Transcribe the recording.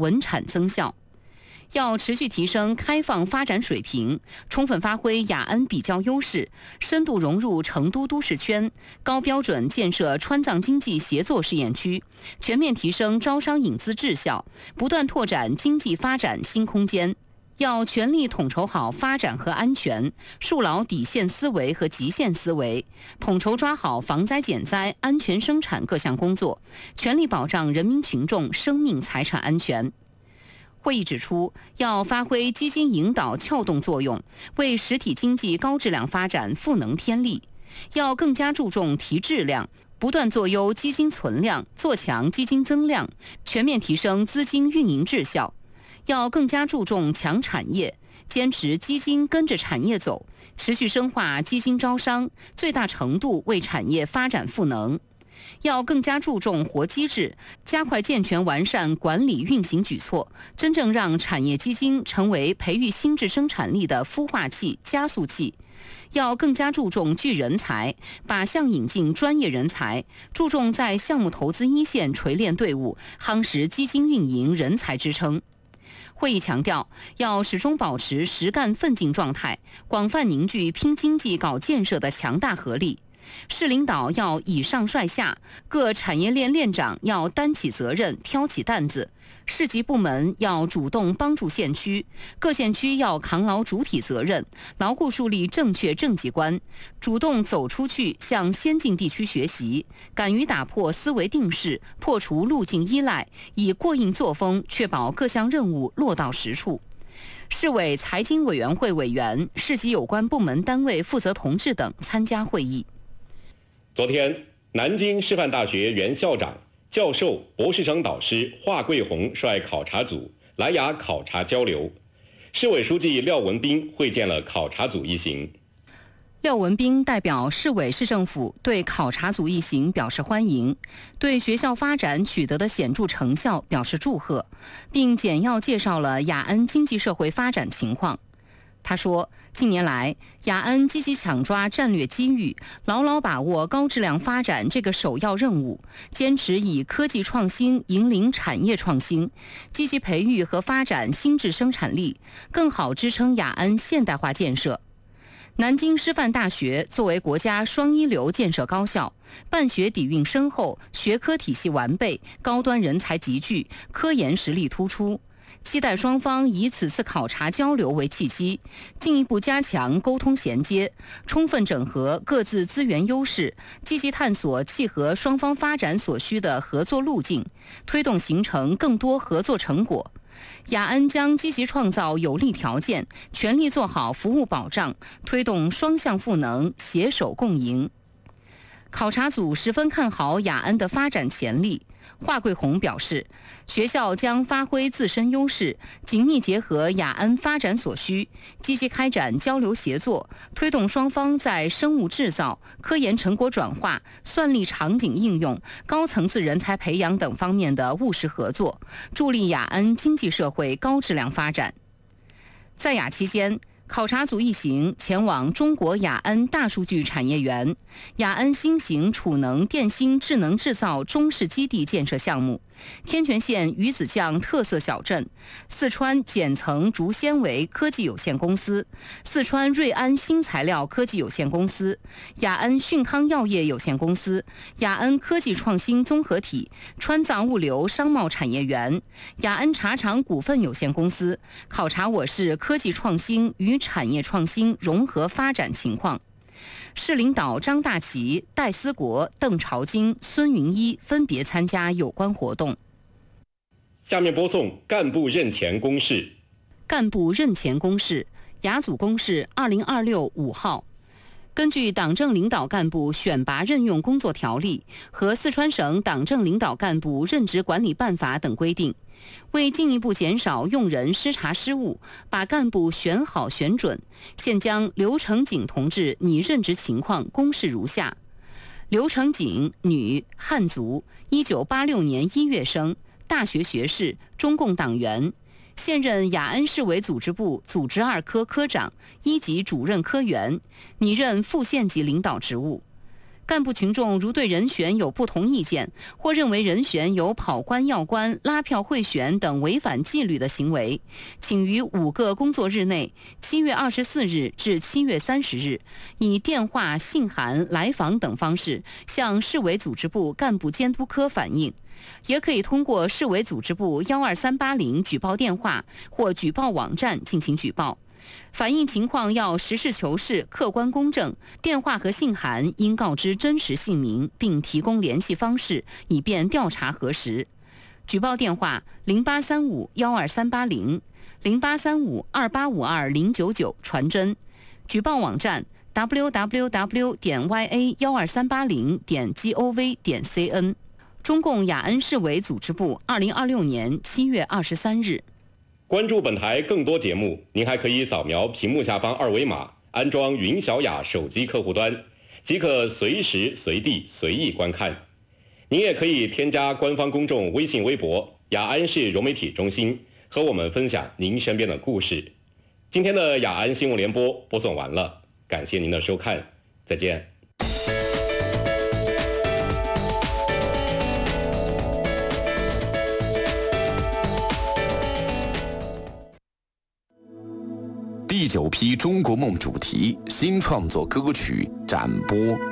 稳产增效。要持续提升开放发展水平，充分发挥雅安比较优势，深度融入成都都市圈，高标准建设川藏经济协作试验区，全面提升招商引资质效，不断拓展经济发展新空间。要全力统筹好发展和安全，树牢底线思维和极限思维，统筹抓好防灾减灾、安全生产各项工作，全力保障人民群众生命财产安全。会议指出，要发挥基金引导撬动作用，为实体经济高质量发展赋能添力。要更加注重提质量，不断做优基金存量，做强基金增量，全面提升资金运营质效。要更加注重强产业，坚持基金跟着产业走，持续深化基金招商，最大程度为产业发展赋能。要更加注重活机制，加快健全完善管理运行举措，真正让产业基金成为培育新质生产力的孵化器、加速器。要更加注重聚人才，靶向引进专业人才，注重在项目投资一线锤炼队伍，夯实基金运营人才支撑。会议强调，要始终保持实干奋进状态，广泛凝聚拼经济搞建设的强大合力。市领导要以上率下，各产业链链长要担起责任、挑起担子，市级部门要主动帮助县区，各县区要扛牢主体责任，牢固树立正确政绩观，主动走出去向先进地区学习，敢于打破思维定式，破除路径依赖，以过硬作风确保各项任务落到实处。市委财经委员会委员、市级有关部门单位负责同志等参加会议。 昨天，南京师范大学原校长、教授、博士生导师华贵红率考察组来雅考察交流，市委书记廖文斌会见了考察组一行。 廖文斌代表市委市政府对考察组一行表示欢迎，对学校发展取得的显著成效表示祝贺，并简要介绍了雅安经济社会发展情况。他说，近年来，雅安积极抢抓战略机遇，牢牢把握高质量发展这个首要任务，坚持以科技创新引领产业创新，积极培育和发展新质生产力，更好支撑雅安现代化建设。南京师范大学作为国家双一流建设高校，办学底蕴深厚，学科体系完备，高端人才集聚，科研实力突出。期待双方以此次考察交流为契机，进一步加强沟通衔接，充分整合各自资源优势，积极探索契合双方发展所需的合作路径，推动形成更多合作成果。雅安将积极创造有利条件，全力做好服务保障，推动双向赋能，携手共赢。考察组十分看好雅安的发展潜力。华贵红表示，学校将发挥自身优势，紧密结合雅安发展所需，积极开展交流协作，推动双方在生物制造、科研成果转化、算力场景应用、高层次人才培养等方面的务实合作，助力雅安经济社会高质量发展。在雅期间，考察组一行前往中国雅安大数据产业园、雅安新型储能电芯智能制造中试基地建设项目、天全县鱼子酱特色小镇、四川剪层竹纤维科技有限公司、四川瑞安新材料科技有限公司、雅安迅康药业有限公司、雅安科技创新综合体、川藏物流商贸产业园、雅安茶厂股份有限公司，考察我市科技创新与产业创新融合发展情况。市领导张大奇、戴思国、邓朝京、孙云一分别参加有关活动。 下面播送干部任前公示。 干部任前公示，雅组公示2026 5号。根据党政领导干部选拔任用工作条例和四川省党政领导干部任职管理办法等规定，为进一步减少用人失察失误，把干部选好选准，现将刘成锦同志拟任职情况公示如下。刘成锦，女，汉族，1986年1月生，大学学士，中共党员。现任雅安市委组织部组织2科科长，1级主任科员，拟任副县级领导职务。 干部群众如对人选有不同意见，或认为人选有跑官要官、拉票贿选等违反纪律的行为，请于5个工作日内（7月24日至7月30日）以电话、信函、来访等方式向市委组织部干部监督科反映，也可以通过市委组织部12380举报电话或举报网站进行举报。反映情况要实事求是、客观公正，电话和信函应告知真实姓名，并提供联系方式，以便调查核实。举报电话0835-12380、0835-2852-099传真。举报网站www.ya12380.gov.cn。中共雅安市委组织部2026年7月23日。 关注本台更多节目，您还可以扫描屏幕下方2维码，安装云小雅手机客户端，即可随时随地随意观看。您也可以添加官方公众微信微博雅安市融媒体中心，和我们分享您身边的故事。今天的雅安新闻联播播送完了，感谢您的收看，再见。 第9批中国梦主题新创作歌曲展播。